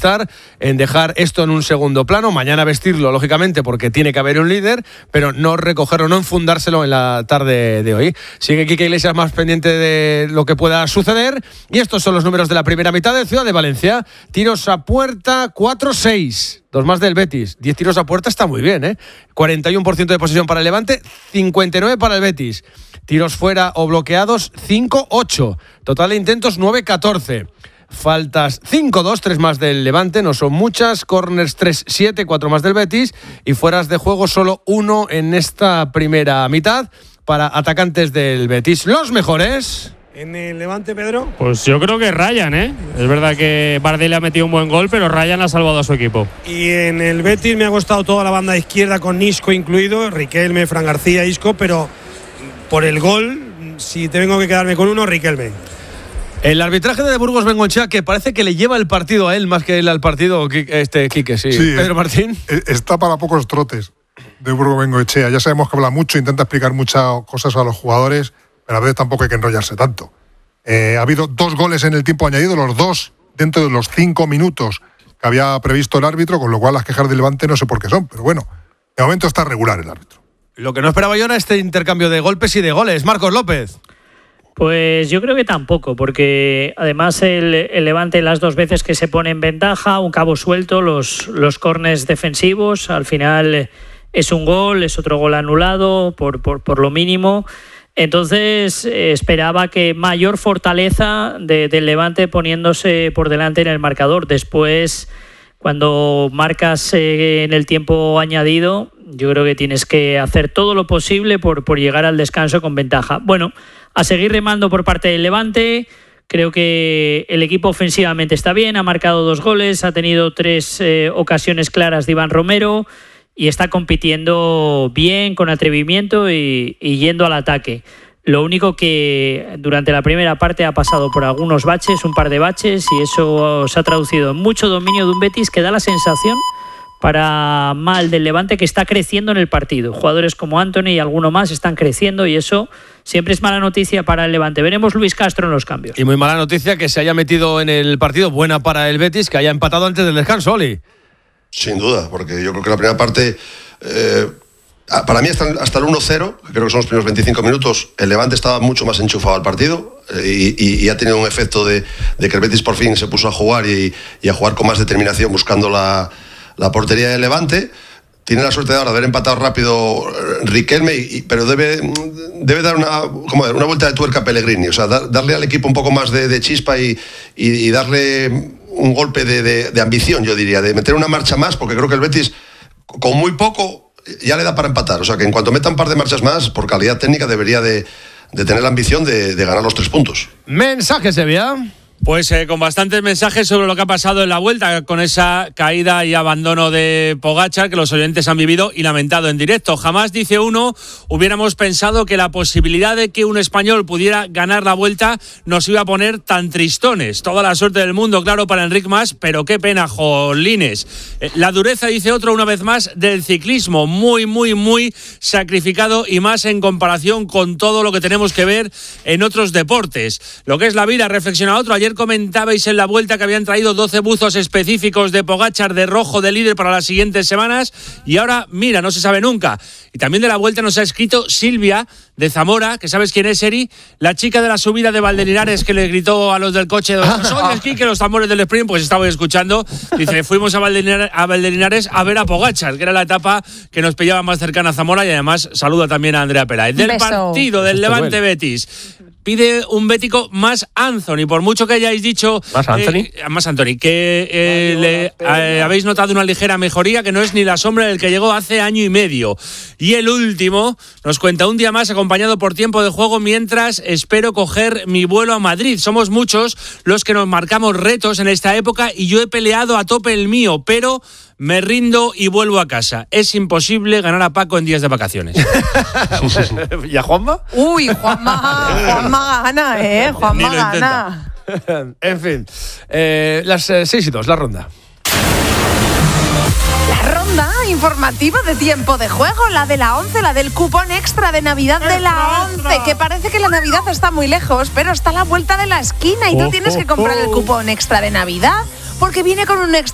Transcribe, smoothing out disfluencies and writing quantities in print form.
estar en dejar esto en un segundo plano, mañana vestirlo, lógicamente, porque tiene que haber un líder, pero no recogerlo, no enfundárselo en la tarde de hoy. Sigue Quique Iglesias más pendiente de lo que pueda suceder, y estos son los números de la primera mitad de Ciudad de Valencia. Tiros a puerta, 4-6. 2 más del Betis. 10 tiros a puerta está muy bien, 41% de posesión para el Levante, 59% para el Betis. Tiros fuera o bloqueados, 5-8. Total de intentos, 9-14. Faltas, 5-2, 3 más del Levante, no son muchas. Corners, 3-7, 4 más del Betis. Y fueras de juego, solo 1 en esta primera mitad para atacantes del Betis. Los mejores... ¿En el Levante, Pedro? Pues yo creo que Ryan, Es verdad que Bardet ha metido un buen gol, pero Ryan ha salvado a su equipo. Y en el Betis me ha gustado toda la banda izquierda con Isco incluido, Riquelme, Fran García, Isco, pero por el gol, si tengo que quedarme con uno, Riquelme. El arbitraje de Burgos Bengoechea, que parece que le lleva el partido a él más que él al partido, Quique, sí. Pedro Martín. Está para pocos trotes de Burgos Bengoechea. Ya sabemos que habla mucho, intenta explicar muchas cosas a los jugadores, pero a veces tampoco hay que enrollarse tanto. Ha habido 2 goles en el tiempo añadido, los 2 dentro de los 5 minutos que había previsto el árbitro, con lo cual las quejas del Levante no sé por qué son, pero bueno, de momento está regular el árbitro. Lo que no esperaba yo era este intercambio de golpes y de goles. Marcos López. Pues yo creo que tampoco, porque además el Levante las 2 veces que se pone en ventaja, un cabo suelto, los córners defensivos, al final es un gol, es otro gol anulado por lo mínimo. Entonces esperaba que mayor fortaleza del Levante poniéndose por delante en el marcador. Después, cuando marcas en el tiempo añadido, yo creo que tienes que hacer todo lo posible por llegar al descanso con ventaja. Bueno, a seguir remando por parte del Levante. Creo que el equipo ofensivamente está bien, ha marcado 2 goles, ha tenido 3 ocasiones claras de Iván Romero y está compitiendo bien, con atrevimiento y yendo al ataque. Lo único que durante la primera parte ha pasado por algunos baches, un par de baches, y eso se ha traducido en mucho dominio de un Betis que da la sensación, para mal del Levante, que está creciendo en el partido. Jugadores como Antony y alguno más están creciendo, y eso siempre es mala noticia para el Levante. Veremos Luis Castro en los cambios. Y muy mala noticia que se haya metido en el partido, buena para el Betis, que haya empatado antes del descanso, Oli. Sin duda, porque yo creo que la primera parte, para mí hasta el 1-0, que creo que son los primeros 25 minutos, el Levante estaba mucho más enchufado al partido y ha tenido un efecto de que el Betis por fin se puso a jugar y a jugar con más determinación buscando la portería del Levante. Tiene la suerte de ahora de haber empatado rápido Riquelme, pero debe dar una vuelta de tuerca a Pellegrini, o sea, darle al equipo un poco más de chispa y darle un golpe de ambición, yo diría, de meter una marcha más, porque creo que el Betis con muy poco ya le da para empatar, o sea que en cuanto meta un par de marchas más, por calidad técnica debería de tener la ambición de ganar los 3 puntos. Mensaje, Sevilla. Pues con bastantes mensajes sobre lo que ha pasado en la vuelta, con esa caída y abandono de Pogačar que los oyentes han vivido y lamentado en directo. Jamás, dice uno, hubiéramos pensado que la posibilidad de que un español pudiera ganar la vuelta nos iba a poner tan tristones. Toda la suerte del mundo, claro, para Enric Mas, pero qué pena, jolines. La dureza, dice otro, una vez más, del ciclismo. Muy, muy, muy sacrificado, y más en comparación con todo lo que tenemos que ver en otros deportes. Lo que es la vida, reflexiona otro. Ayer comentabais en la vuelta que habían traído 12 buzos específicos de Pogačar de rojo de líder para las siguientes semanas, y ahora, mira, no se sabe nunca. Y también de la vuelta nos ha escrito Silvia de Zamora, que sabes quién es, Eri, la chica de la subida de Valdelinares que le gritó a los del coche: soy esquí, que los tambores del sprint, pues estaba escuchando. Dice, fuimos a Valdelinares a ver a Pogačar, que era la etapa que nos pillaba más cercana a Zamora, y además saluda también a Andrea Peláez. Del partido del Levante Betis, pide un bético más Anthony, por mucho que hayáis dicho más Anthony, que habéis notado una ligera mejoría, que no es ni la sombra del que llegó hace año y medio. Y el último nos cuenta: un día más acompañado por tiempo de juego mientras espero coger mi vuelo a Madrid. Somos muchos los que nos marcamos retos en esta época y yo he peleado a tope el mío, pero me rindo y vuelvo a casa. Es imposible ganar a Paco en días de vacaciones. ¿Y a Juanma? Uy, Juanma gana, Juanma gana. En fin, las 6:02, la ronda. La ronda informativa de tiempo de juego, la de la 11, la del cupón extra de Navidad de la 11, que parece que la Navidad está muy lejos, pero está a la vuelta de la esquina y tú tienes que comprar el cupón extra de Navidad, porque viene con un extra